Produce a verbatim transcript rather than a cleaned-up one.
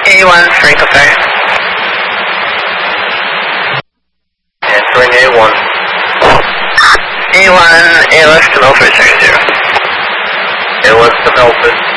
A one, Franco Ferry. Answering A one. A one, A left to Milford, second zero. A left to Milford.